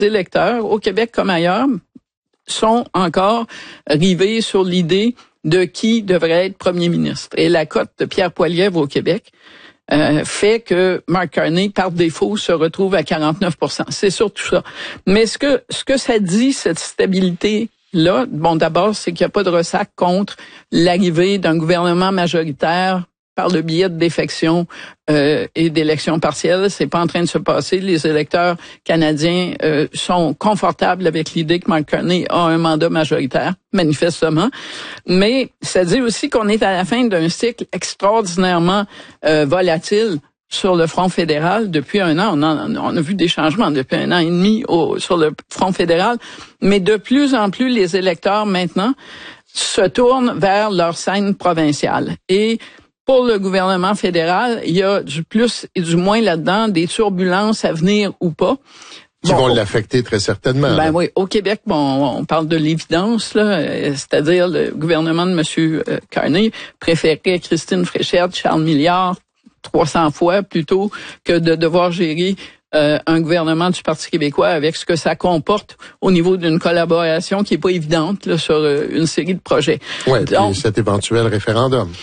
électeurs, au Québec comme ailleurs, sont encore rivés sur l'idée de qui devrait être premier ministre. Et la cote de Pierre Poilievre au Québec fait que Mark Carney, par défaut, se retrouve à 49%. C'est surtout ça. Mais ce que ça dit, cette stabilité-là, bon, d'abord, c'est qu'il n'y a pas de ressac contre l'arrivée d'un gouvernement majoritaire par le biais de défections et d'élections partielles. C'est pas en train de se passer. Les électeurs canadiens sont confortables avec l'idée que Mark Carney a un mandat majoritaire, manifestement. Mais ça dit aussi qu'on est à la fin d'un cycle extraordinairement volatile sur le front fédéral. Depuis un an, on a vu des changements depuis un an et demi sur le front fédéral. Mais de plus en plus, les électeurs maintenant se tournent vers leur scène provinciale. Et pour le gouvernement fédéral, il y a du plus et du moins là-dedans, des turbulences à venir ou pas. Qui vont l'affecter très certainement. Ben oui, au Québec, bon, on parle de l'évidence, là, c'est-à-dire le gouvernement de M. Carney préférait Christine Fréchette, Charles Milliard 300 fois plutôt que de devoir gérer un gouvernement du Parti québécois avec ce que ça comporte au niveau d'une collaboration qui est pas évidente là, sur une série de projets. Ouais, donc cet éventuel référendum.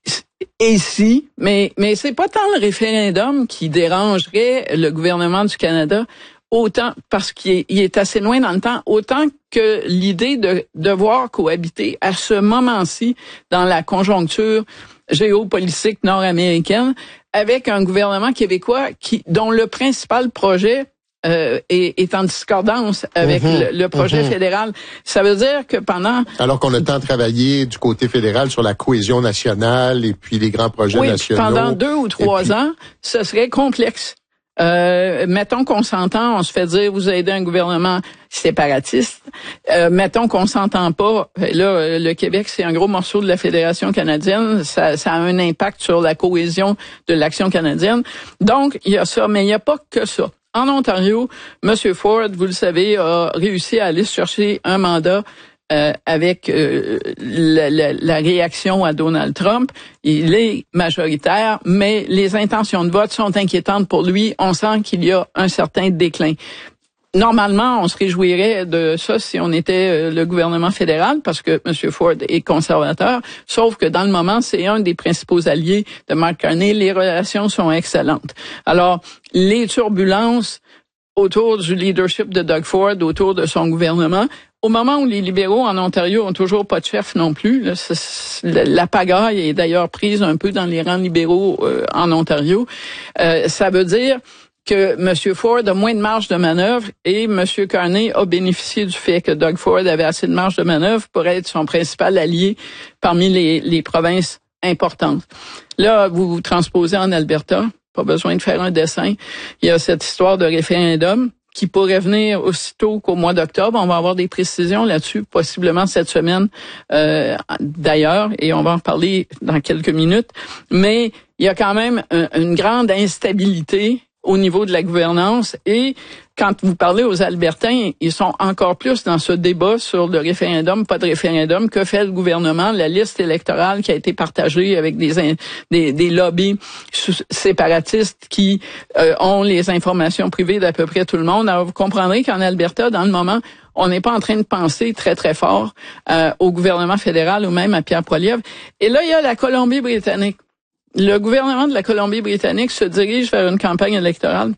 Et si, mais c'est pas tant le référendum qui dérangerait le gouvernement du Canada, autant parce qu'il est assez loin dans le temps, autant que l'idée de devoir cohabiter à ce moment-ci dans la conjoncture géopolitique nord-américaine avec un gouvernement québécois dont le principal projet est en discordance avec le projet fédéral. Ça veut dire que pendant... Alors qu'on a tant travaillé du côté fédéral sur la cohésion nationale et puis les grands projets nationaux. Pendant 2 ou 3 ans, ce serait complexe. Mettons qu'on s'entend, on se fait dire vous aidez un gouvernement séparatiste. Mettons qu'on s'entend pas. Là, le Québec, c'est un gros morceau de la Fédération canadienne. Ça a un impact sur la cohésion de l'action canadienne. Donc, il y a ça, mais il n'y a pas que ça. En Ontario, M. Ford, vous le savez, a réussi à aller chercher un mandat avec la réaction à Donald Trump. Il est majoritaire, mais les intentions de vote sont inquiétantes pour lui. On sent qu'il y a un certain déclin. Normalement, on se réjouirait de ça si on était le gouvernement fédéral, parce que M. Ford est conservateur, sauf que dans le moment, c'est un des principaux alliés de Mark Carney. Les relations sont excellentes. Alors, les turbulences autour du leadership de Doug Ford, autour de son gouvernement, au moment où les libéraux en Ontario ont toujours pas de chef non plus, là, la pagaille est d'ailleurs prise un peu dans les rangs libéraux en Ontario, ça veut dire que M. Ford a moins de marge de manœuvre et M. Carney a bénéficié du fait que Doug Ford avait assez de marge de manœuvre pour être son principal allié parmi les provinces importantes. Là, vous transposez en Alberta, pas besoin de faire un dessin. Il y a cette histoire de référendum qui pourrait venir aussitôt qu'au mois d'octobre. On va avoir des précisions là-dessus, possiblement cette semaine d'ailleurs, et on va en parler dans quelques minutes. Mais il y a quand même une grande instabilité au niveau de la gouvernance et quand vous parlez aux Albertains, ils sont encore plus dans ce débat sur le référendum, pas de référendum. Que fait le gouvernement? La liste électorale qui a été partagée avec des lobbies séparatistes qui ont les informations privées d'à peu près tout le monde. Alors, vous comprendrez qu'en Alberta, dans le moment, on n'est pas en train de penser très, très fort au gouvernement fédéral ou même à Pierre Poilievre. Et là, il y a la Colombie-Britannique. Le gouvernement de la Colombie-Britannique se dirige vers une campagne électorale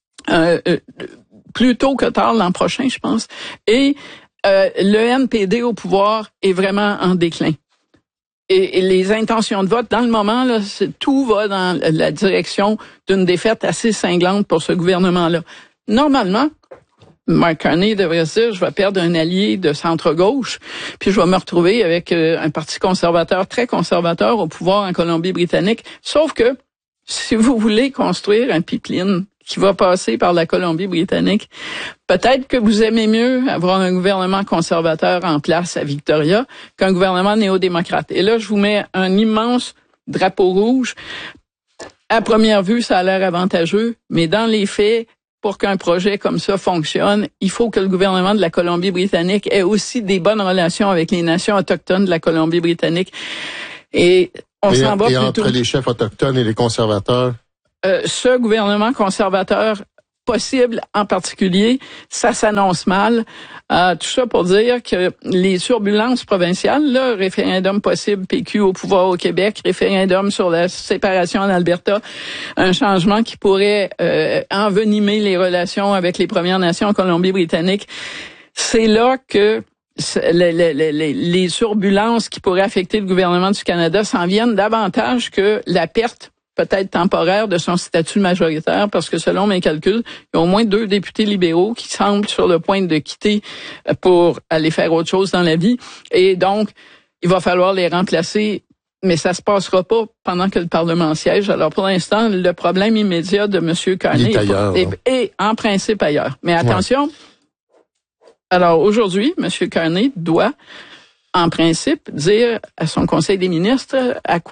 plus tôt que tard l'an prochain, je pense. Et le NPD au pouvoir est vraiment en déclin. Et les intentions de vote, dans le moment, là, tout va dans la direction d'une défaite assez cinglante pour ce gouvernement-là. Normalement, Mark Carney devrait se dire, je vais perdre un allié de centre-gauche, puis je vais me retrouver avec un parti conservateur, très conservateur au pouvoir en Colombie-Britannique. Sauf que, si vous voulez construire un pipeline qui va passer par la Colombie-Britannique, peut-être que vous aimez mieux avoir un gouvernement conservateur en place à Victoria qu'un gouvernement néo-démocrate. Et là, je vous mets un immense drapeau rouge. À première vue, ça a l'air avantageux, mais dans les faits, pour qu'un projet comme ça fonctionne, il faut que le gouvernement de la Colombie-Britannique ait aussi des bonnes relations avec les nations autochtones de la Colombie-Britannique. Et on s'en va plutôt... entre les chefs autochtones et les conservateurs? Ce gouvernement conservateur possible en particulier, ça s'annonce mal. Tout ça pour dire que les turbulences provinciales, là, référendum possible, PQ au pouvoir au Québec, référendum sur la séparation en Alberta, un changement qui pourrait envenimer les relations avec les Premières Nations en Colombie-Britannique. C'est là que les turbulences qui pourraient affecter le gouvernement du Canada s'en viennent davantage que la perte peut-être temporaire de son statut majoritaire, parce que selon mes calculs, il y a au moins 2 députés libéraux qui semblent sur le point de quitter pour aller faire autre chose dans la vie. Et donc, il va falloir les remplacer, mais ça se passera pas pendant que le Parlement siège. Alors, pour l'instant, le problème immédiat de M. Carney est en principe ailleurs. Mais attention, alors aujourd'hui, M. Carney doit, en principe, dire à son Conseil des ministres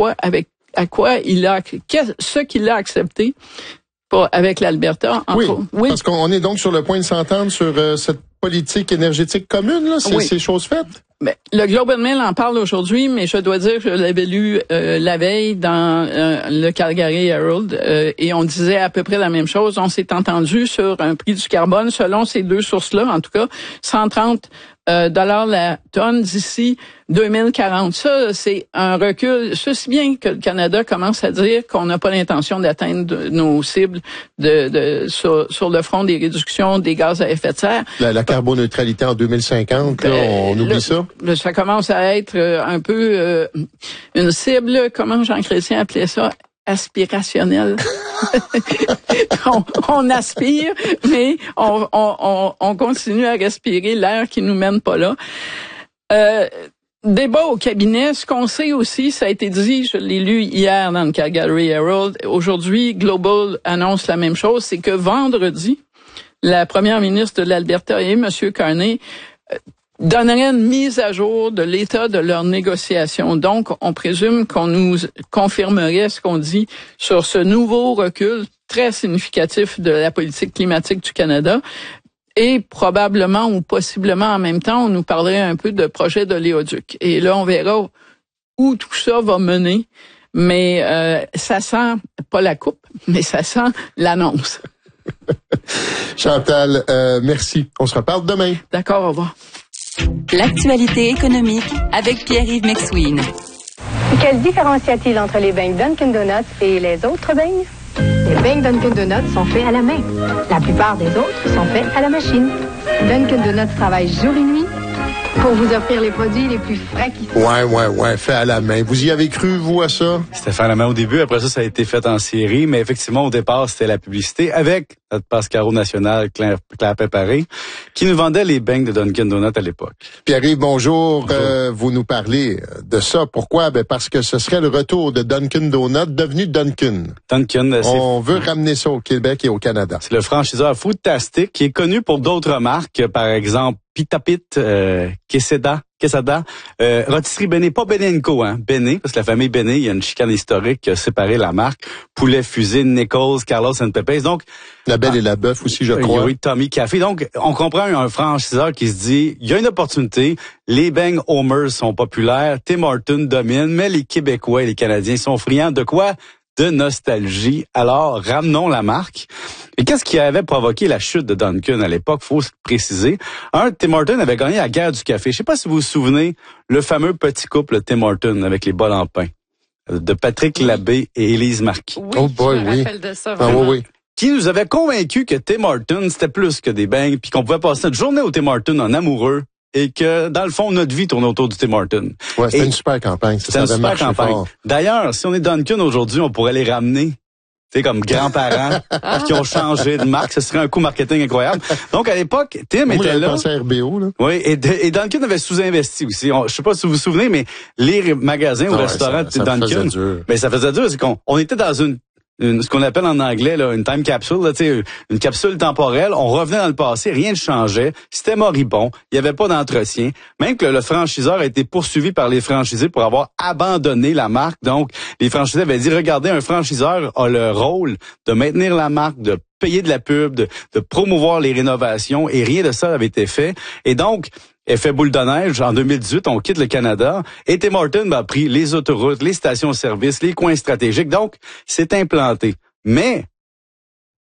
ce qu'il a accepté avec l'Alberta. Oui, parce qu'on est donc sur le point de s'entendre sur cette politique énergétique commune, là. C'est chose faite. Mais le Globe and Mail en parle aujourd'hui, mais je dois dire que je l'avais lu la veille dans le Calgary Herald et on disait à peu près la même chose. On s'est entendu sur un prix du carbone, selon ces 2 sources-là, en tout cas, 130 dollars la tonne d'ici 2040. Ça, c'est un recul. Ceci bien que le Canada commence à dire qu'on n'a pas l'intention d'atteindre nos cibles sur le front des réductions des gaz à effet de serre. La carboneutralité en 2050, là, on oublie ça? Ça commence à être un peu une cible, comment Jean Chrétien appelait ça? Aspirationnel. on aspire, mais on continue à respirer l'air qui nous mène pas là. Débat au cabinet. Ce qu'on sait aussi, ça a été dit, je l'ai lu hier dans le Calgary Herald. Aujourd'hui, Global annonce la même chose, c'est que vendredi, la première ministre de l'Alberta et M. Carney donnerait une mise à jour de l'état de leurs négociations. Donc, on présume qu'on nous confirmerait ce qu'on dit sur ce nouveau recul très significatif de la politique climatique du Canada. Et probablement ou possiblement en même temps, on nous parlerait un peu de projet d'oléoduc. Et là, on verra où tout ça va mener. Mais ça sent, pas la coupe, mais ça sent l'annonce. Chantal, merci. On se reparle demain. D'accord, au revoir. L'actualité économique avec Pierre-Yves McSween. Quelle différence y a-t-il entre les beignes Dunkin' Donuts et les autres beignes? Les beignes Dunkin' Donuts sont faits à la main. La plupart des autres sont faits à la machine. Dunkin' Donuts travaille jour et nuit pour vous offrir les produits les plus frais qui soient. Ouais, fait à la main. Vous y avez cru, vous, à ça? C'était fait à la main au début. Après ça a été fait en série. Mais effectivement, au départ, c'était la publicité avec notre Pascaro national, Claire Péparé, qui nous vendait les beignes de Dunkin' Donuts à l'époque. Pierre-Yves, bonjour. Vous nous parlez de ça. Pourquoi? Parce que ce serait le retour de Dunkin' Donuts devenu Dunkin'. On veut ramener ça au Québec et au Canada. C'est le franchiseur Foodtastic qui est connu pour d'autres marques, par exemple Pita Pit, Quesada, Rotisserie Béné, pas Béné & Co, Béné, parce que la famille Béné, il y a une chicane historique qui a séparé la marque. Poulet Fusée, Nichols, Carlos & Pepes. Donc, La Belle et la Bœuf aussi, je crois. Oui, Tommy Café. Donc, on comprend un franchiseur qui se dit, il y a une opportunité, les beignes Homer sont populaires, Tim Hortons domine, mais les Québécois et les Canadiens sont friands de quoi? De nostalgie. Alors, ramenons la marque. Et qu'est-ce qui avait provoqué la chute de Dunkin' à l'époque? Faut se préciser. Tim Hortons avait gagné la guerre du café. Je sais pas si vous vous souvenez, le fameux petit couple Tim Hortons avec les bols en pain de Patrick Labbé et Élise Marquis. Oui, je me rappelle de ça. Oui. Qui nous avait convaincus que Tim Hortons, c'était plus que des beignes, puis qu'on pouvait passer notre journée au Tim Hortons en amoureux, et que, dans le fond, notre vie tourne autour du Tim Hortons. Ouais, c'était une super campagne. C'était une super campagne. Fort. D'ailleurs, si on est Dunkin' aujourd'hui, on pourrait les ramener, tu sais, comme grands-parents, qui ont changé de marque. Ce serait un coup marketing incroyable. Donc, à l'époque, Tim était là. Pensé à RBO, là. Oui, et Dunkin' avait sous-investi aussi. Je sais pas si vous vous souvenez, mais les magasins ou restaurants de Dunkin', ça faisait dur. C'est qu'on était dans ce qu'on appelle en anglais là, une time capsule, là, une capsule temporelle. On revenait dans le passé, rien ne changeait, c'était moribond, il n'y avait pas d'entretien. Même que le franchiseur a été poursuivi par les franchisés pour avoir abandonné la marque. Donc, les franchisés avaient dit, regardez, un franchiseur a le rôle de maintenir la marque, de payer de la pub, de promouvoir les rénovations, et rien de ça avait été fait. Et donc, effet boule de neige, en 2018, on quitte le Canada et Tim Hortons a pris les autoroutes, les stations-service, les coins stratégiques. Donc, c'est implanté. Mais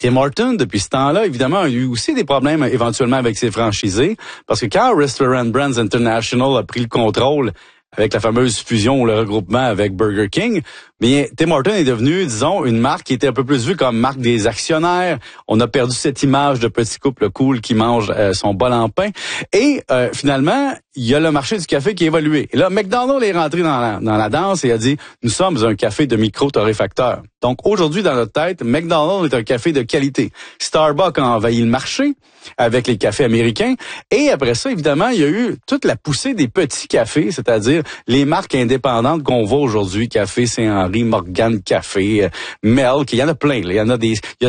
Tim Hortons, depuis ce temps-là, évidemment, a eu aussi des problèmes éventuellement avec ses franchisés, parce que quand Restaurant Brands International a pris le contrôle avec la fameuse fusion ou le regroupement avec Burger King, bien, Tim Hortons est devenu, disons, une marque qui était un peu plus vue comme marque des actionnaires. On a perdu cette image de petit couple cool qui mange son bol en pain. Et finalement, il y a le marché du café qui a évolué. Et là, McDonald's est rentré dans la danse et a dit, nous sommes un café de micro-torréfacteur. Donc, aujourd'hui, dans notre tête, McDonald's est un café de qualité. Starbucks a envahi le marché avec les cafés américains. Et après ça, évidemment, il y a eu toute la poussée des petits cafés, c'est-à-dire les marques indépendantes qu'on voit aujourd'hui, Café Saint-Henri, Morgan Café, Milk, il y en a plein. Là. Il y a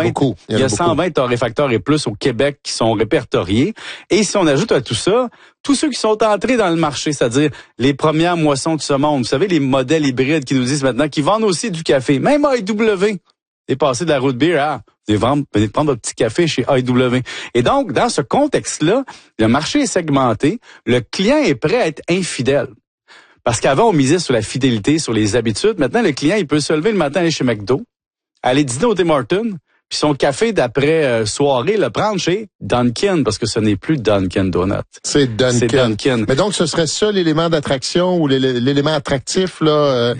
120 torréfacteurs et plus au Québec qui sont répertoriés. Et si on ajoute à tout ça, tous ceux qui sont entrés dans le marché, c'est-à-dire les premières moissons de ce monde, vous savez, les modèles hybrides qui nous disent maintenant qu'ils vendent aussi du café, même AEW est passé de la root beer à venez prendre votre petit café chez AEW. Et donc, dans ce contexte-là, le marché est segmenté, le client est prêt à être infidèle. Parce qu'avant, on misait sur la fidélité, sur les habitudes. Maintenant, le client, il peut se lever le matin, aller chez McDo, aller dîner au Tim Hortons, puis son café d'après soirée, le prendre chez Dunkin', parce que ce n'est plus Dunkin' Donuts. C'est Dunkin'. Mais donc, ce serait ça l'élément d'attraction ou l'élément attractif là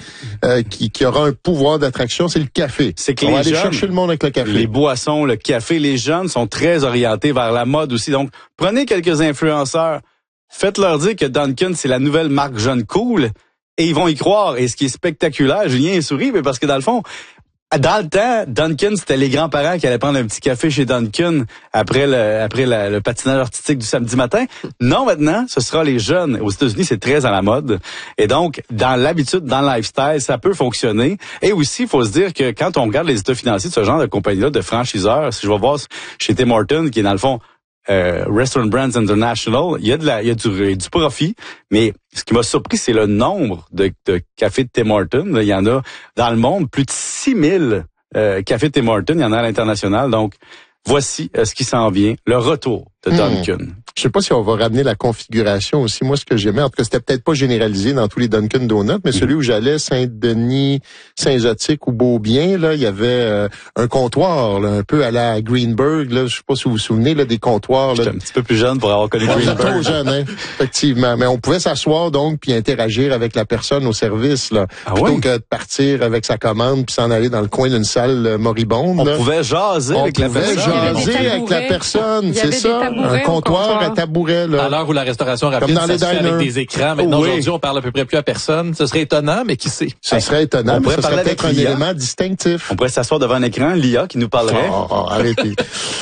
qui aura un pouvoir d'attraction, c'est le café. C'est que on les va aller jeunes, chercher le monde avec le café. Les boissons, le café, les jeunes sont très orientés vers la mode aussi. Donc, prenez quelques influenceurs, faites-leur dire que Dunkin', c'est la nouvelle marque jeune cool, et ils vont y croire. Et ce qui est spectaculaire, Julien sourit, mais parce que dans le fond, dans le temps, Dunkin', c'était les grands-parents qui allaient prendre un petit café chez Dunkin' après le patinage artistique du samedi matin. Non, maintenant, ce sera les jeunes. Aux États-Unis, c'est très à la mode. Et donc, dans l'habitude, dans le lifestyle, ça peut fonctionner. Et aussi, il faut se dire que quand on regarde les états financiers de ce genre de compagnie-là, de franchiseurs, si je vais voir chez Tim Hortons, qui est dans le fond Restaurant Brands International, il y a du profit, mais ce qui m'a surpris, c'est le nombre de cafés de Tim Hortons. Il y en a dans le monde, plus de 6000 cafés de Tim Hortons, il y en a à l'international. Donc, voici ce qui s'en vient, le retour de Dunkin'. Je sais pas si on va ramener la configuration aussi. Moi, ce que j'aimais, en tout cas, c'était peut-être pas généralisé dans tous les Dunkin' Donuts, mais celui où j'allais, Saint-Denis, Saint-Zotique ou Beaubien, là, il y avait un comptoir, là, un peu à la Greenberg, là. Je sais pas si vous vous souvenez, là, des comptoirs, là. J'étais un petit peu plus jeune pour avoir connu Greenberg. Trop jeune, hein, effectivement. Mais on pouvait s'asseoir, donc, puis interagir avec la personne au service, là. Plutôt que de partir avec sa commande puis s'en aller dans le coin d'une salle moribonde, là. On pouvait jaser avec la personne, c'est ça. Un comptoir à tabouret, là. À l'heure où la restauration rapide, ça se fait avec des écrans. Maintenant, aujourd'hui, on parle à peu près plus à personne. Ce serait étonnant, mais qui sait? Ce serait étonnant, mais ce serait peut-être un élément distinctif. On pourrait s'asseoir devant un écran, l'IA qui nous parlerait. Arrêtez.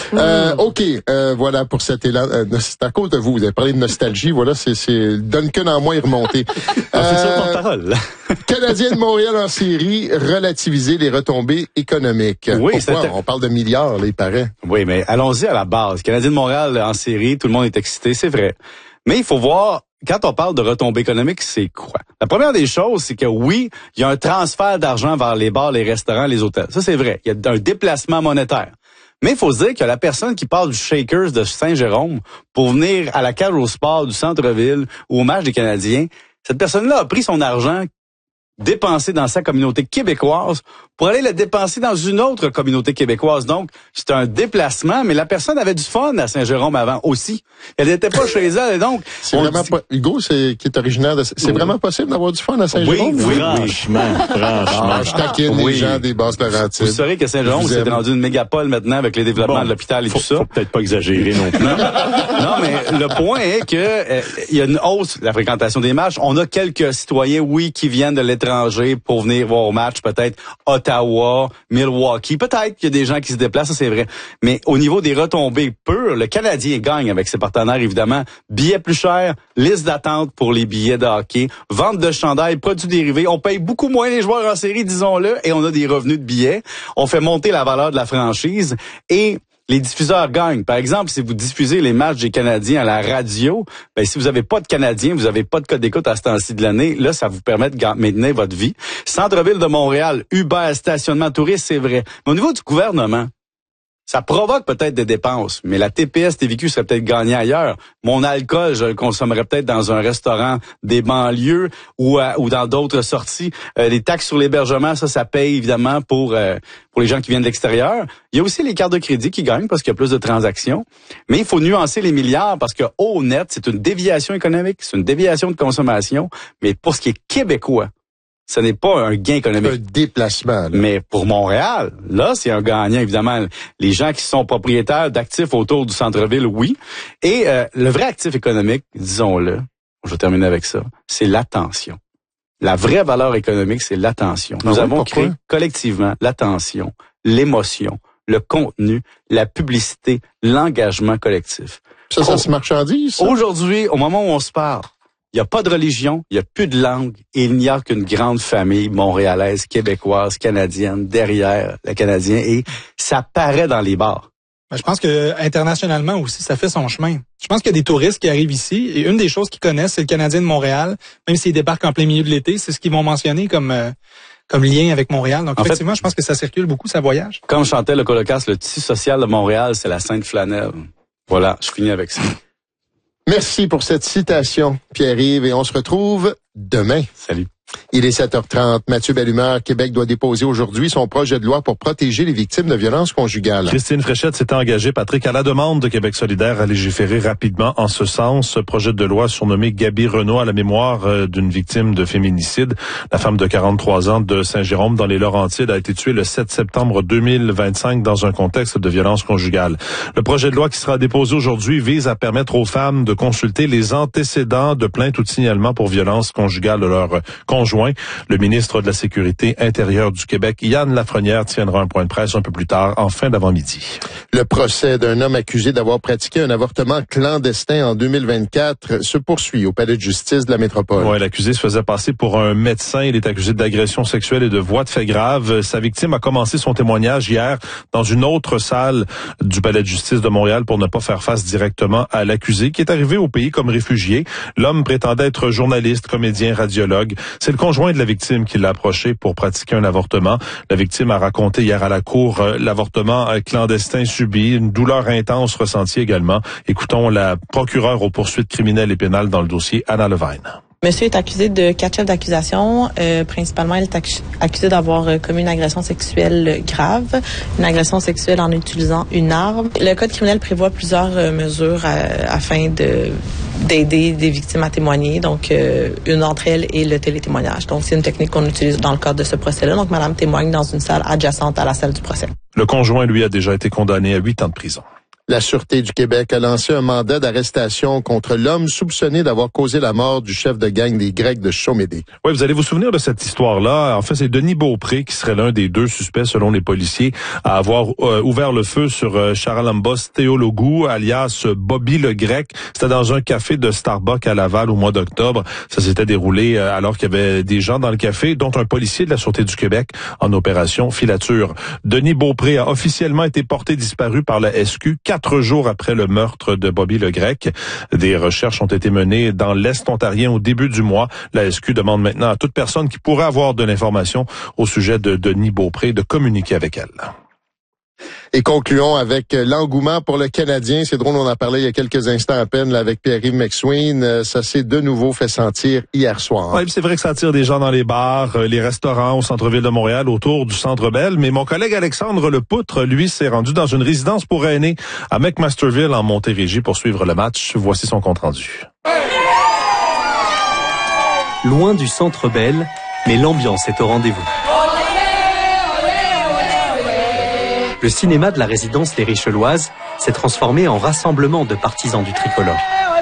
OK, voilà pour cet élan. C'est à cause de vous. Vous avez parlé de nostalgie. Voilà, c'est Dunkin' en moi est remonté. C'est sur ton parole. Canadien de Montréal en série, relativiser les retombées économiques. Oui, pourquoi? On parle de milliards, là, il paraît. Oui, mais allons-y à la base. Canadien de Montréal en série, tout le monde est excité, c'est vrai. Mais il faut voir, quand on parle de retombées économiques, c'est quoi? La première des choses, c'est que oui, il y a un transfert d'argent vers les bars, les restaurants, les hôtels. Ça, c'est vrai. Il y a un déplacement monétaire. Mais il faut se dire que la personne qui part du Shakers de Saint-Jérôme pour venir à la cage au sport du centre-ville ou au match des Canadiens, cette personne-là a pris son argent dépensé dans sa communauté québécoise pour aller le dépenser dans une autre communauté québécoise. Donc, c'est un déplacement, mais la personne avait du fun à Saint-Jérôme avant aussi. Elle n'était pas chez elle, et donc... C'est vraiment pas... Hugo, qui est originaire de... C'est vraiment possible d'avoir du fun à Saint-Jérôme? Oui, franchement. Je taquine les gens des Basses-Laurentides. Vous saurez que Saint-Jérôme, c'est rendu une mégapole maintenant avec les développements de l'hôpital et tout ça. Faut peut-être pas exagérer non plus. Non, mais le point est que il y a une hausse de la fréquentation des matchs. On a quelques citoyens, oui, qui viennent de l'étranger pour venir voir au match, peut-être Ottawa, Milwaukee. Peut-être qu'il y a des gens qui se déplacent, ça c'est vrai. Mais au niveau des retombées pures, le Canadien gagne avec ses partenaires, évidemment. Billets plus chers, liste d'attente pour les billets de hockey, vente de chandails, produits dérivés. On paye beaucoup moins les joueurs en série, disons-le, et on a des revenus de billets. On fait monter la valeur de la franchise et les diffuseurs gagnent. Par exemple, si vous diffusez les matchs des Canadiens à la radio, ben si vous n'avez pas de Canadiens, vous n'avez pas de code d'écoute à ce temps-ci de l'année, là, ça vous permet de maintenir votre vie. Centre-ville de Montréal, Uber, stationnement touriste, c'est vrai. Mais au niveau du gouvernement, Ça provoque peut-être des dépenses, mais la TPS TVQ serait peut-être gagnée ailleurs. Mon alcool, je le consommerais peut-être dans un restaurant des banlieues ou dans d'autres sorties. Les taxes sur l'hébergement, ça paye évidemment pour les gens qui viennent de l'extérieur. Il y a aussi les cartes de crédit qui gagnent parce qu'il y a plus de transactions. Mais il faut nuancer les milliards parce que au net, c'est une déviation économique, c'est une déviation de consommation. Mais pour ce qui est québécois, ce n'est pas un gain économique. Un déplacement. Là. Mais pour Montréal, là, c'est un gagnant, évidemment. Les gens qui sont propriétaires d'actifs autour du centre-ville, oui. Et le vrai actif économique, disons-le, je vais terminer avec ça, c'est l'attention. La vraie valeur économique, c'est l'attention. Nous avons créé collectivement l'attention, l'émotion, le contenu, la publicité, l'engagement collectif. Ça se marchandise, ça? Aujourd'hui, au moment où on se parle, il n'y a pas de religion, il n'y a plus de langue, et il n'y a qu'une grande famille montréalaise, québécoise, canadienne, derrière le Canadien, et ça paraît dans les bars. Je pense que internationalement aussi, ça fait son chemin. Je pense qu'il y a des touristes qui arrivent ici, et une des choses qu'ils connaissent, c'est le Canadien de Montréal, même s'ils débarquent en plein milieu de l'été, c'est ce qu'ils vont mentionner comme lien avec Montréal. Donc, effectivement, je pense que ça circule beaucoup, ça voyage. Comme chantait le colocasse, le tissu social de Montréal, c'est la Sainte Flanelle. Voilà, je finis avec ça. Merci pour cette citation, Pierre-Yves, et on se retrouve demain. Salut. Il est 7h30. Mathieu Bellumeur, Québec doit déposer aujourd'hui son projet de loi pour protéger les victimes de violences conjugales. Christine Fréchette s'est engagée, Patrick, à la demande de Québec solidaire à légiférer rapidement en ce sens. Ce projet de loi surnommé Gaby Renaud à la mémoire d'une victime de féminicide. La femme de 43 ans de Saint-Jérôme dans les Laurentides a été tuée le 7 septembre 2025 dans un contexte de violence conjugale. Le projet de loi qui sera déposé aujourd'hui vise à permettre aux femmes de consulter les antécédents de plainte ou de signalement pour violence conjugale de leur conjoint. Le ministre de la Sécurité intérieure du Québec, Yann Lafrenière, tiendra un point de presse un peu plus tard, en fin d'avant-midi. Le procès d'un homme accusé d'avoir pratiqué un avortement clandestin en 2024 se poursuit au palais de justice de la métropole. Ouais, l'accusé se faisait passer pour un médecin. Il est accusé d'agression sexuelle et de voies de fait grave. Sa victime a commencé son témoignage hier dans une autre salle du palais de justice de Montréal pour ne pas faire face directement à l'accusé qui est arrivé au pays comme réfugié. L'homme prétendait être journaliste, comédien, radiologue. C'est le conjoint de la victime qui l'a approché pour pratiquer un avortement. La victime a raconté hier à la cour l'avortement clandestin subi, une douleur intense ressentie également. Écoutons la procureure aux poursuites criminelles et pénales dans le dossier, Anna Levine. Monsieur est accusé de 4 chefs d'accusation. Principalement, il est accusé d'avoir commis une agression sexuelle grave, une agression sexuelle en utilisant une arme. Le code criminel prévoit plusieurs mesures afin d'aider des victimes à témoigner. Donc, une d'entre elles est le télétémoignage. Donc, c'est une technique qu'on utilise dans le cadre de ce procès-là. Donc, madame témoigne dans une salle adjacente à la salle du procès. Le conjoint, lui, a déjà été condamné à 8 ans de prison. La Sûreté du Québec a lancé un mandat d'arrestation contre l'homme soupçonné d'avoir causé la mort du chef de gang des Grecs de Chaumédé. Oui, vous allez vous souvenir de cette histoire-là. En fait, c'est Denis Beaupré qui serait l'un des deux suspects, selon les policiers, à avoir ouvert le feu sur Charalambos Théologou, alias Bobby le Grec. C'était dans un café de Starbucks à Laval au mois d'octobre. Ça s'était déroulé alors qu'il y avait des gens dans le café, dont un policier de la Sûreté du Québec en opération filature. Denis Beaupré a officiellement été porté disparu par la SQ 4 jours après le meurtre de Bobby le Grec. Des recherches ont été menées dans l'Est ontarien au début du mois. La SQ demande maintenant à toute personne qui pourrait avoir de l'information au sujet de Denis Beaupré de communiquer avec elle. Et concluons avec l'engouement pour le Canadien. C'est drôle, on en parlait il y a quelques instants à peine là, avec Pierre-Yves McSween. Ça s'est de nouveau fait sentir hier soir. Oui, c'est vrai que ça attire des gens dans les bars, les restaurants au centre-ville de Montréal, autour du Centre Bell. Mais mon collègue Alexandre Lepoutre, lui, s'est rendu dans une résidence pour aînés à McMasterville en Montérégie pour suivre le match. Voici son compte-rendu. Loin du Centre Bell, mais l'ambiance est au rendez-vous. Le cinéma de la résidence des Richeloises s'est transformé en rassemblement de partisans du tricolore.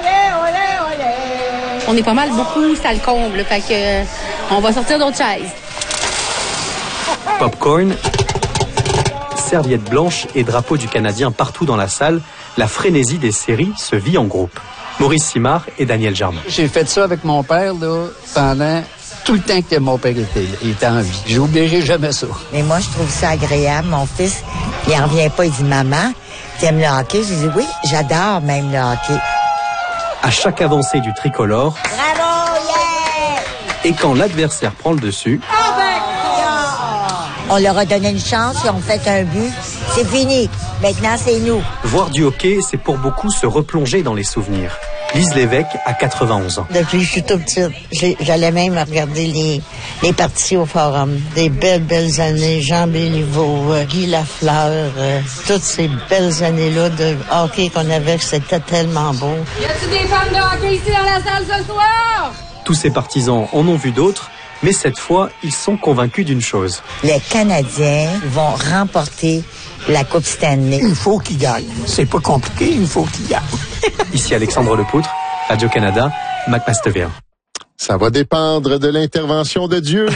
On est pas mal beaucoup, ça le comble, fait que on va sortir d'autres chaises. Popcorn, serviettes blanches et drapeaux du Canadien partout dans la salle, la frénésie des séries se vit en groupe. Maurice Simard et Daniel Germain. J'ai fait ça avec mon père là, pendant tout le temps que mon père était en vie. J'oublierai jamais ça. Mais moi, je trouve ça agréable. Mon fils, il en revient pas. Il dit, maman, t'aimes le hockey? Je dis, oui, j'adore même le hockey. À chaque avancée du tricolore, bravo, yeah! Et quand l'adversaire prend le dessus, on leur a donné une chance, ils ont fait un but, c'est fini. Maintenant, c'est nous. Voir du hockey, c'est pour beaucoup se replonger dans les souvenirs. Lise Lévesque a 91 ans. Depuis que je suis tout petite, j'allais même regarder les parties au Forum. Des belles années. Jean Béliveau, Guy Lafleur, toutes ces belles années-là de hockey qu'on avait, c'était tellement beau. Y a-t-il des fans de hockey ici dans la salle ce soir? Tous ces partisans en ont vu d'autres, mais cette fois, ils sont convaincus d'une chose. Les Canadiens vont remporter la Coupe Stanley. Il faut qu'ils gagnent. C'est pas compliqué, il faut qu'ils gagnent. Ici Alexandre Lepoutre, Radio-Canada, McMaster. Ça va dépendre de l'intervention de Dieu.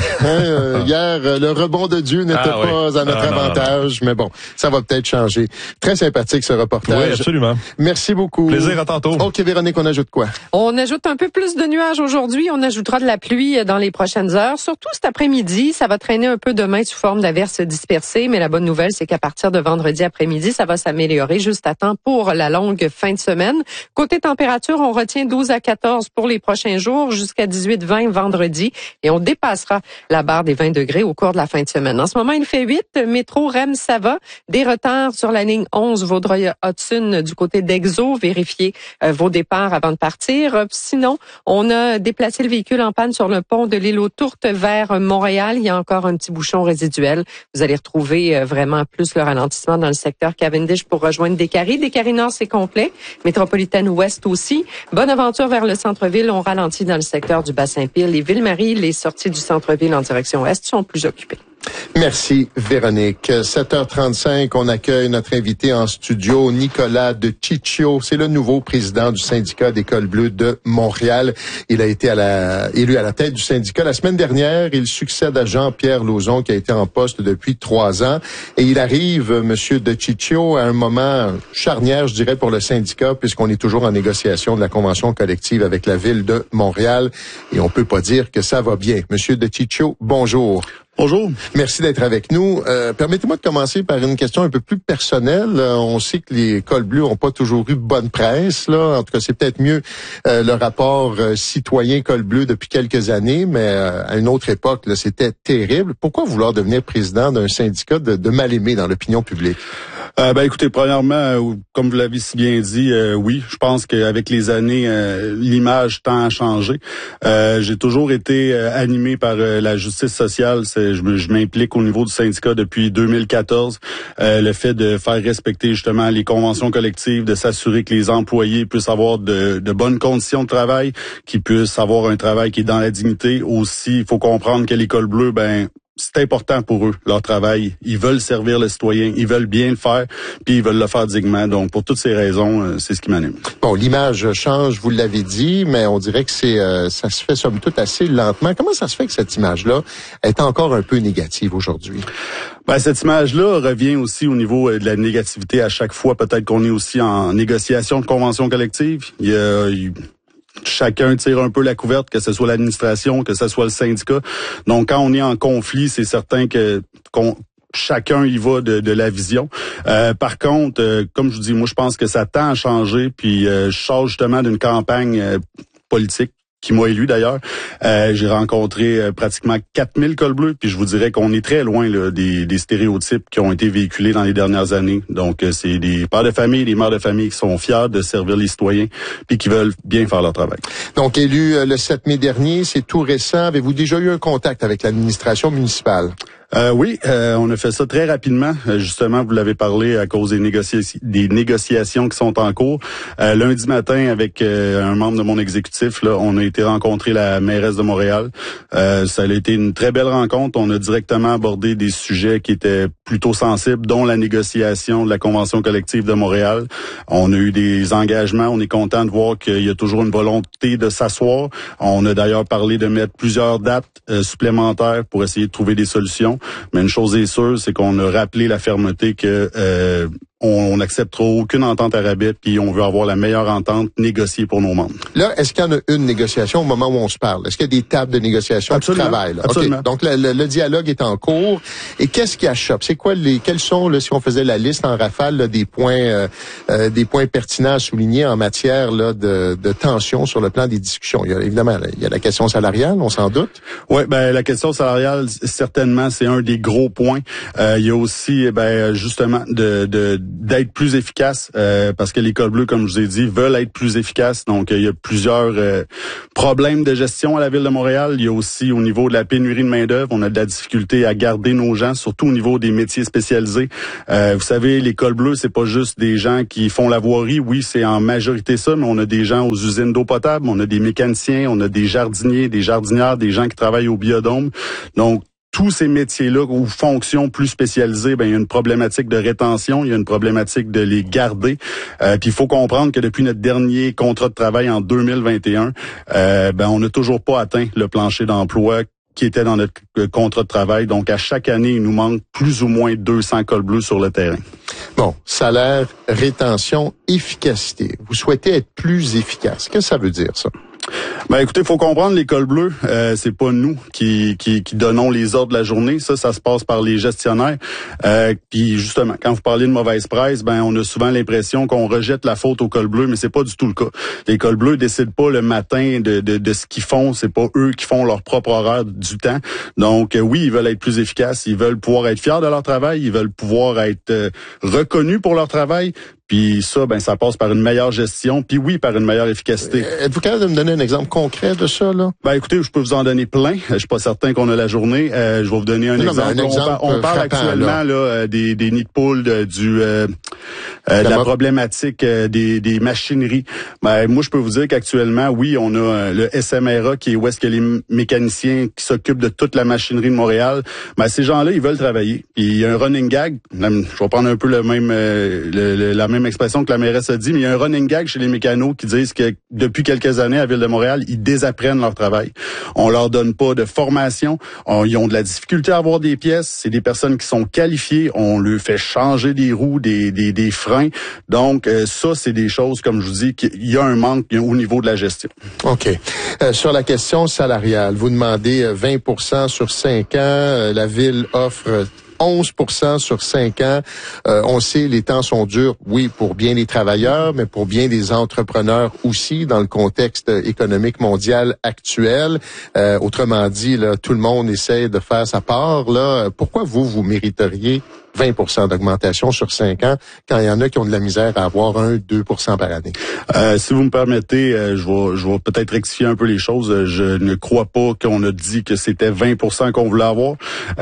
Hier, le rebond de Dieu n'était pas à notre avantage, mais bon, ça va peut-être changer. Très sympathique ce reportage. Oui, absolument. Merci beaucoup. Plaisir, à tantôt. OK, Véronique, on ajoute quoi? On ajoute un peu plus de nuages aujourd'hui. On ajoutera de la pluie dans les prochaines heures. Surtout cet après-midi, ça va traîner un peu demain sous forme d'averses dispersées, mais la bonne nouvelle, c'est qu'à partir de vendredi après-midi, ça va s'améliorer juste à temps pour la longue fin de semaine. Côté température, on retient 12 à 14 pour les prochains jours, jusqu'à 18-20 vendredi, et on dépassera la barre des 20 degrés au cours de la fin de semaine. En ce moment, il fait 8. Métro REM, ça va. Des retards sur la ligne 11 Vaudreuil-Hudson du côté d'Exo. Vérifiez vos départs avant de partir. Sinon, on a déplacé le véhicule en panne sur le pont de l'île aux Tourtes vers Montréal. Il y a encore un petit bouchon résiduel. Vous allez retrouver vraiment plus le ralentissement dans le secteur Cavendish pour rejoindre Décarie. Décarie Nord, c'est complet. Métropolitaine Ouest aussi. Bonaventure vers le centre-ville. On ralentit dans le secteur du Bassin-Pile. Les Ville-Marie, les sorties du centre-ville en direction ouest sont plus occupées. Merci, Véronique. 7h35, on accueille notre invité en studio, Nicolas de Ciccio. C'est le nouveau président du syndicat des Cols Bleus de Montréal. Il a été élu à la tête du syndicat la semaine dernière. Il succède à Jean-Pierre Lauzon, qui a été en poste depuis 3 ans. Et il arrive, Monsieur de Ciccio, à un moment charnière, je dirais, pour le syndicat, puisqu'on est toujours en négociation de la convention collective avec la Ville de Montréal. Et on peut pas dire que ça va bien. Monsieur de Ciccio, bonjour. Bonjour. Merci d'être avec nous. Permettez-moi de commencer par une question un peu plus personnelle. On sait que les Cols Bleus n'ont pas toujours eu bonne presse, là. En tout cas, c'est peut-être mieux le rapport citoyen Cols Bleus depuis quelques années, mais à une autre époque, là, c'était terrible. Pourquoi vouloir devenir président d'un syndicat de mal-aimé dans l'opinion publique? Écoutez, premièrement, comme vous l'avez si bien dit, oui, je pense qu'avec les années, l'image tend à changer. J'ai toujours été animé par la justice sociale. Je m'implique au niveau du syndicat depuis 2014. Le fait de faire respecter justement les conventions collectives, de s'assurer que les employés puissent avoir de bonnes conditions de travail, qu'ils puissent avoir un travail qui est dans la dignité. Aussi, il faut comprendre que les Cols Bleus, c'est important pour eux, leur travail. Ils veulent servir le citoyen, ils veulent bien le faire, puis ils veulent le faire dignement. Donc, pour toutes ces raisons, c'est ce qui m'anime. Bon, l'image change, vous l'avez dit, mais on dirait que ça se fait somme toute assez lentement. Comment ça se fait que cette image-là est encore un peu négative aujourd'hui? Cette image-là revient aussi au niveau de la négativité à chaque fois. Peut-être qu'on est aussi en négociation de convention collective. Chacun tire un peu la couverte, que ce soit l'administration, que ce soit le syndicat. Donc, quand on est en conflit, c'est certain que chacun y va de la vision. Par contre, comme je vous dis, moi, je pense que ça tend à changer. Puis, je sors justement d'une campagne politique qui m'a élu d'ailleurs. J'ai rencontré pratiquement 4000 Cols Bleus, puis je vous dirais qu'on est très loin là, des stéréotypes qui ont été véhiculés dans les dernières années. Donc, c'est des pères de famille, des mères de famille qui sont fiers de servir les citoyens, puis qui veulent bien faire leur travail. Donc, élu le 7 mai dernier, c'est tout récent. Avez-vous déjà eu un contact avec l'administration municipale? Oui, on a fait ça très rapidement. Justement, vous l'avez parlé à cause des négociations qui sont en cours. Lundi matin, avec un membre de mon exécutif, là, on a été rencontrer la mairesse de Montréal. Ça a été une très belle rencontre. On a directement abordé des sujets qui étaient plutôt sensibles, dont la négociation de la convention collective de Montréal. On a eu des engagements. On est content de voir qu'il y a toujours une volonté de s'asseoir. On a d'ailleurs parlé de mettre plusieurs dates supplémentaires pour essayer de trouver des solutions. Mais une chose est sûre, c'est qu'on a rappelé la fermeté que on n'acceptera aucune entente à rabais, puis on veut avoir la meilleure entente négociée pour nos membres. Là, est-ce qu'il y en a une négociation au moment où on se parle? Est-ce qu'il y a des tables de négociation qui travaillent? Absolument. Okay. Donc, le dialogue est en cours. Et qu'est-ce qui achoppe? C'est quoi quels sont, là, si on faisait la liste en rafale, là, des points pertinents à souligner en matière là, de tension sur le plan des discussions? Évidemment, il y a la question salariale, on s'en doute. Oui, la question salariale, certainement, c'est un des gros points. Il y a aussi, justement, d'être plus efficace, parce que les cols bleus, comme je vous ai dit, veulent être plus efficaces. Donc, il y a plusieurs problèmes de gestion à la Ville de Montréal. Il y a aussi au niveau de la pénurie de main-d'œuvre, on a de la difficulté à garder nos gens, surtout au niveau des métiers spécialisés. Vous savez, les cols bleus, c'est pas juste des gens qui font la voirie. Oui, c'est en majorité ça, mais on a des gens aux usines d'eau potable, on a des mécaniciens, on a des jardiniers, des jardinières, des gens qui travaillent au biodôme. Donc, tous ces métiers-là ou fonctions plus spécialisées, il y a une problématique de rétention, il y a une problématique de les garder. Puis il faut comprendre que depuis notre dernier contrat de travail en 2021, on n'a toujours pas atteint le plancher d'emploi qui était dans notre contrat de travail. Donc, à chaque année, il nous manque plus ou moins 200 cols bleus sur le terrain. Bon, salaire, rétention, efficacité. Vous souhaitez être plus efficace. Qu'est-ce que ça veut dire, ça? Écoutez, il faut comprendre, les cols bleus, c'est pas nous qui donnons les ordres de la journée. Ça se passe par les gestionnaires. Puis justement, quand vous parlez de mauvaise presse, on a souvent l'impression qu'on rejette la faute aux cols bleus, mais c'est pas du tout le cas. Les cols bleus décident pas le matin de ce qu'ils font. C'est pas eux qui font leur propre horaire du temps. Donc oui, ils veulent être plus efficaces. Ils veulent pouvoir être fiers de leur travail. Ils veulent pouvoir être reconnus pour leur travail. Puis ça, ça passe par une meilleure gestion, puis oui, par une meilleure efficacité. Êtes-vous capable de me donner un exemple concret de ça, là? Écoutez, je peux vous en donner plein. Je suis pas certain qu'on a la journée. Je vais vous donner un exemple. On parle actuellement là, des nids de poules, de la problématique des machineries. Moi, je peux vous dire qu'actuellement, oui, on a le SMRA qui est où est-ce que les mécaniciens qui s'occupent de toute la machinerie de Montréal. Ces gens-là, ils veulent travailler. Puis il y a un running gag. Je vais prendre un peu la même expression que la mairesse a dit, mais il y a un running gag chez les mécanos qui disent que depuis quelques années à Ville de Montréal, ils désapprennent leur travail. On leur donne pas de formation, ils ont de la difficulté à avoir des pièces, c'est des personnes qui sont qualifiées, on leur fait changer des roues, des freins. Donc ça, c'est des choses, comme je vous dis, qu'il y a un manque au niveau de la gestion. OK. Sur la question salariale, vous demandez 20% sur 5 ans, la Ville offre 11% sur 5 ans. On sait, les temps sont durs, oui, pour bien les travailleurs, mais pour bien les entrepreneurs aussi, dans le contexte économique mondial actuel. Autrement dit, là, tout le monde essaie de faire sa part. Là, pourquoi vous mériteriez 20% d'augmentation sur 5 ans quand il y en a qui ont de la misère à avoir 1-2% par année? Si vous me permettez, je vais peut-être rectifier un peu les choses. Je ne crois pas qu'on a dit que c'était 20% qu'on voulait avoir.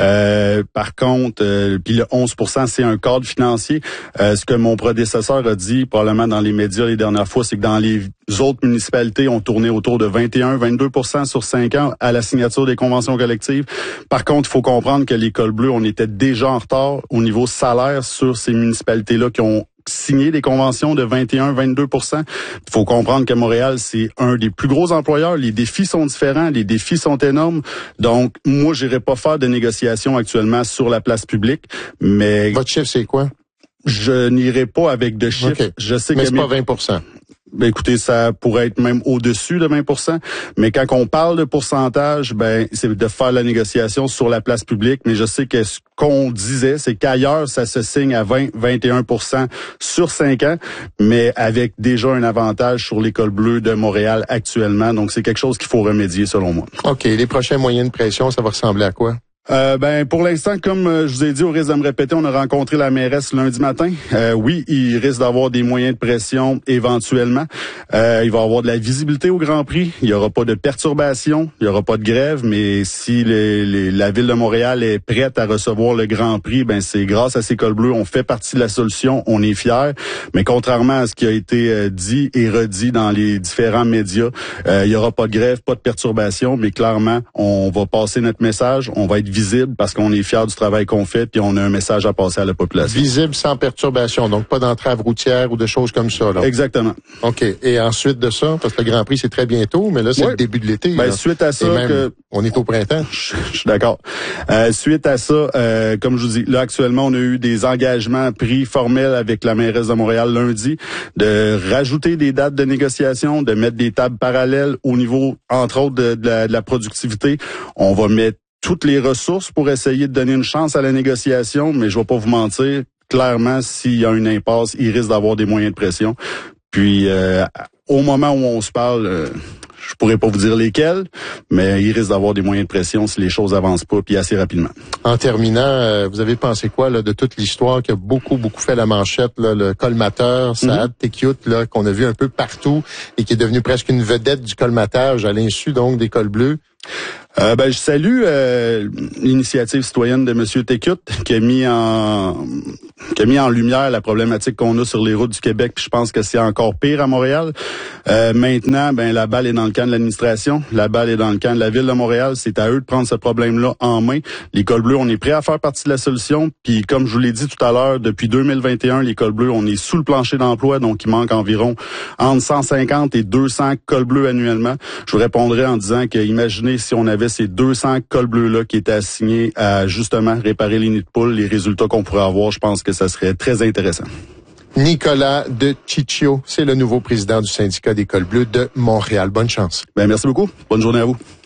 Par contre, puis le 11%, c'est un cadre financier. Ce que mon prédécesseur a dit, probablement dans les médias les dernières fois, c'est que dans les autres municipalités, on tournait autour de 21-22% sur 5 ans à la signature des conventions collectives. Par contre, il faut comprendre que les cols bleus, on était déjà en retard au niveau salaire sur ces municipalités-là qui ont signé des conventions de 21-22%. Il faut comprendre que Montréal, c'est un des plus gros employeurs. Les défis sont différents, les défis sont énormes. Donc, moi, j'irai pas faire de négociations actuellement sur la place publique, mais... Votre chiffre, c'est quoi? Je n'irai pas avec de chiffres. Okay. Je sais mais que c'est pas 20%. Écoutez, ça pourrait être même au-dessus de 20%. Mais quand on parle de pourcentage, c'est de faire la négociation sur la place publique. Mais je sais que ce qu'on disait, c'est qu'ailleurs, ça se signe à 20-21% sur 5 ans, mais avec déjà un avantage sur les cols bleus de Montréal actuellement. Donc, c'est quelque chose qu'il faut remédier, selon moi. OK. Les prochains moyens de pression, ça va ressembler à quoi? Pour l'instant, comme je vous ai dit, au risque de me répéter, on a rencontré la mairesse lundi matin. Oui, il risque d'avoir des moyens de pression éventuellement. Il va y avoir de la visibilité au Grand Prix. Il n'y aura pas de perturbation, il n'y aura pas de grève, mais si la Ville de Montréal est prête à recevoir le Grand Prix, c'est grâce à ces cols bleus. On fait partie de la solution, on est fiers. Mais contrairement à ce qui a été dit et redit dans les différents médias, il n'y aura pas de grève, pas de perturbation, mais clairement, on va passer notre message, on va être visible parce qu'on est fiers du travail qu'on fait puis on a un message à passer à la population. Visible sans perturbation, donc pas d'entrave routière ou de choses comme ça, là. Exactement. OK. Et ensuite de ça, parce que le Grand Prix, c'est très bientôt, mais là, c'est le début de l'été. Suite à ça, on est au printemps. Je suis d'accord. Suite à ça, comme je vous dis, là, actuellement, on a eu des engagements pris formels avec la mairesse de Montréal lundi de rajouter des dates de négociation, de mettre des tables parallèles au niveau, entre autres, de la productivité. On va mettre toutes les ressources pour essayer de donner une chance à la négociation, mais je vais pas vous mentir, clairement, s'il y a une impasse, il risque d'avoir des moyens de pression. Puis, au moment où on se parle, Je pourrais pas vous dire lesquels, mais il risque d'avoir des moyens de pression si les choses avancent pas, puis assez rapidement. En terminant, vous avez pensé quoi là de toute l'histoire qui a beaucoup fait la manchette, là, le colmateur Saad Tekiut, là, qu'on a vu un peu partout et qui est devenu presque une vedette du colmatage à l'insu donc des cols bleus? Je salue l'initiative citoyenne de M. Tekiut qui a mis en lumière la problématique qu'on a sur les routes du Québec, puis je pense que c'est encore pire à Montréal. Maintenant, la balle est dans le camp de l'administration, la balle est dans le camp de la Ville de Montréal, c'est à eux de prendre ce problème-là en main. Les cols bleus, on est prêts à faire partie de la solution, puis comme je vous l'ai dit tout à l'heure, depuis 2021, les cols bleus, on est sous le plancher d'emploi, donc il manque environ entre 150 et 200 cols bleus annuellement. Je vous répondrai en disant que imaginez si on avait ces 200 cols bleus-là qui étaient assignés à justement réparer les nids de poules, les résultats qu'on pourrait avoir, je pense que ça serait très intéressant. Nicolas de Ciccio, c'est le nouveau président du syndicat des cols bleus de Montréal. Bonne chance. Merci beaucoup. Bonne journée à vous.